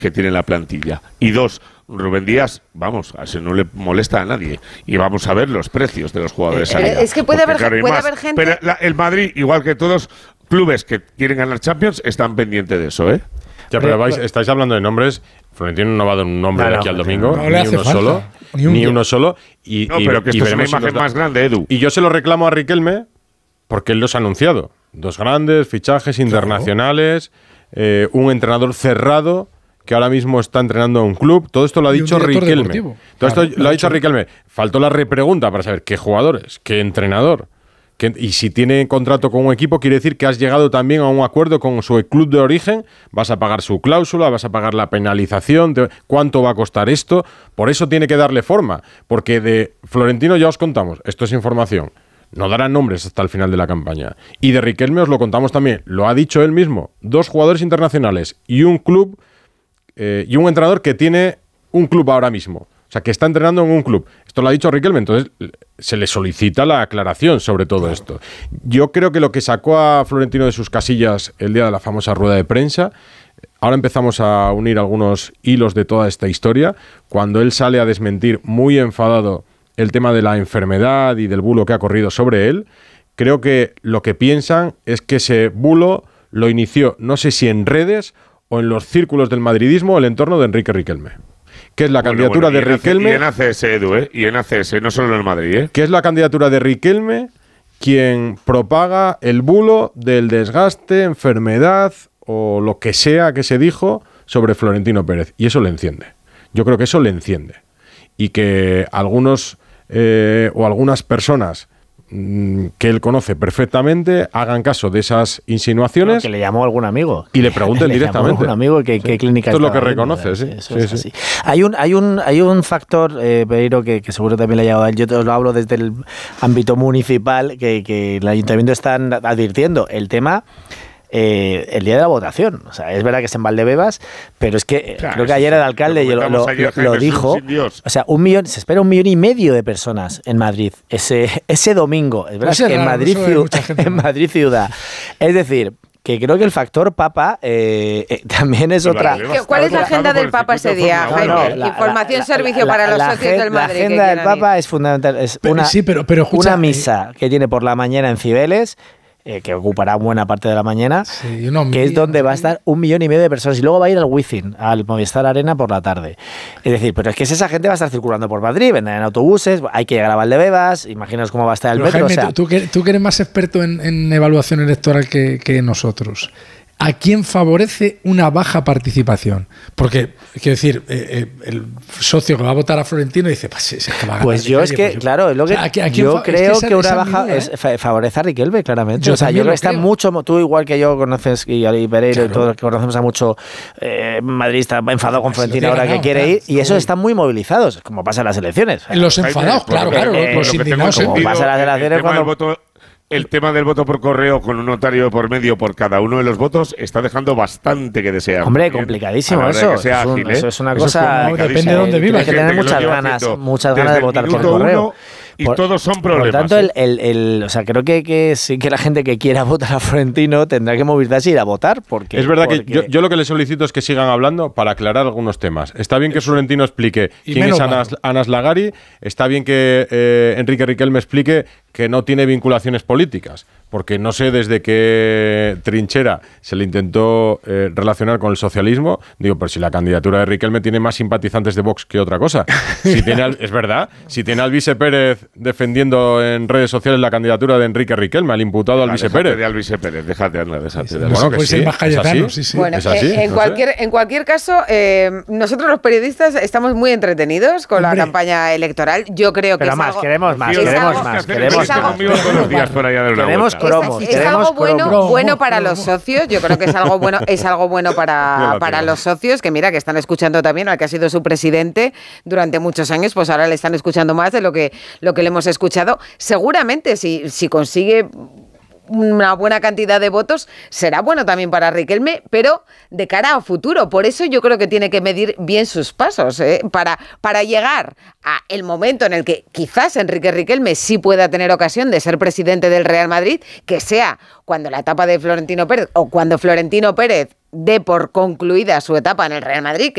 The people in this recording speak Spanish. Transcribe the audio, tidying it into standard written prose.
que tiene la plantilla. Y 2, Rubén Díaz, vamos, a ese no le molesta a nadie. Y vamos a ver los precios de los jugadores. Es que puede haber gente... Pero el Madrid, igual que todos clubes que quieren ganar Champions, están pendientes de eso, ¿eh? Ya, pero estáis hablando de nombres. Florentino no va a dar un nombre de aquí al domingo, no le hace falta. Ni uno solo. Pero que esto es una imagen más grande, Edu. Y yo se lo reclamo a Riquelme porque él los ha anunciado. 2 grandes fichajes internacionales, un entrenador cerrado que ahora mismo está entrenando a un club. Todo esto lo ha dicho Riquelme. Lo ha dicho Riquelme. Faltó la repregunta para saber qué jugadores, qué entrenador. Y si tiene contrato con un equipo, quiere decir que has llegado también a un acuerdo con su club de origen, vas a pagar su cláusula, vas a pagar la penalización, cuánto va a costar esto. Por eso tiene que darle forma, porque de Florentino ya os contamos, esto es información, no darán nombres hasta el final de la campaña. Y de Riquelme os lo contamos también, lo ha dicho él mismo, 2 jugadores internacionales y un club y un entrenador que tiene un club ahora mismo. O sea, que está entrenando en un club. Esto lo ha dicho Riquelme, entonces se le solicita la aclaración sobre todo esto. Yo creo que lo que sacó a Florentino de sus casillas el día de la famosa rueda de prensa, ahora empezamos a unir algunos hilos de toda esta historia, cuando él sale a desmentir muy enfadado el tema de la enfermedad y del bulo que ha corrido sobre él, creo que lo que piensan es que ese bulo lo inició, no sé si en redes o en los círculos del madridismo, el entorno de Enrique Riquelme. Que es la candidatura de Riquelme. Y en ACS, Edu, y en ACS, no solo en Madrid. Que es la candidatura de Riquelme quien propaga el bulo del desgaste, enfermedad o lo que sea que se dijo sobre Florentino Pérez. Y eso le enciende. Yo creo que eso le enciende. Y que algunos o algunas personas que él conoce perfectamente hagan caso de esas insinuaciones. No, que le llamó a algún amigo. Y le pregunten directamente. Le llamó a algún amigo qué clínica esto es lo que viendo. reconoce, sí. Eso es así. Hay un factor, Pereiro, que seguro también le ha llegado a él. Yo te lo hablo desde el ámbito municipal, que el ayuntamiento está advirtiendo. El tema... el día de la votación. O sea, es verdad que es en Valdebebas, pero es que creo que ayer el alcalde lo dijo. O sea, se espera 1,5 millones de personas en Madrid ese domingo. Es verdad que en Madrid ciudad. Es decir, que creo que el factor Papa también es otra. ¿Cuál es la agenda del Papa ese día, Jaime? Información, servicio para los socios del Madrid. La agenda del Papa es fundamental. Es una misa que tiene por la mañana en Cibeles, que ocupará buena parte de la mañana, que es donde va a estar 1,5 millones de personas, y luego va a ir al Wizzing, al Movistar Arena por la tarde. Es decir, pero es que esa gente va a estar circulando por Madrid, vendrán en autobuses, hay que llegar a Valdebebas, imaginaos cómo va a estar el metro. Jaime, tú que eres más experto en evaluación electoral que nosotros, ¿a quién favorece una baja participación? Porque, quiero decir, el socio que va a votar a Florentino dice, pues yo es que, claro, es lo que yo creo que una baja favorece a Riquelme, claramente. O sea, yo creo que están mucho, tú igual que yo conoces, y Pereiro y todos que conocemos a mucho madridista enfadado con Florentino ahora que quiere ir, y esos están muy movilizados, como pasa en las elecciones. Los enfadados, claro, los indignados. Como pasa en las elecciones cuando... El tema del voto por correo con un notario por medio por cada uno de los votos está dejando bastante que desear. Hombre, complicadísimo eso. Eso es una cosa... Depende de dónde vivas. Hay que tener muchas ganas de votar por correo. Y todos son problemas. Por lo tanto, o sea, creo que sí que la gente que quiera votar a Florentino tendrá que movilizarse y ir a votar. Es verdad que yo lo que le solicito es que sigan hablando para aclarar algunos temas. Está bien que Florentino explique quién es Anas Lagari, está bien que Enrique Riquelme explique que no tiene vinculaciones políticas, porque no sé desde qué trinchera se le intentó relacionar con el socialismo. Digo, pero si la candidatura de Riquelme tiene más simpatizantes de Vox que otra cosa. Es verdad, si tiene al Vice Pérez defendiendo en redes sociales la candidatura de Enrique Riquelme, al imputado al Vice Pérez. Déjate de hablar. Bueno, que sí, es así. Bueno, en cualquier caso, nosotros los periodistas estamos muy entretenidos con la campaña electoral. Yo creo que queremos más. Es algo bueno para los socios. Yo creo que es algo bueno para los socios, que mira, que están escuchando también al que ha sido su presidente durante muchos años, pues ahora le están escuchando más de lo que le hemos escuchado. Seguramente si consigue una buena cantidad de votos, será bueno también para Riquelme, pero de cara a futuro. Por eso yo creo que tiene que medir bien sus pasos, para llegar a el momento en el que quizás Enrique Riquelme sí pueda tener ocasión de ser presidente del Real Madrid, que sea cuando la etapa de Florentino Pérez o cuando Florentino Pérez dé por concluida su etapa en el Real Madrid,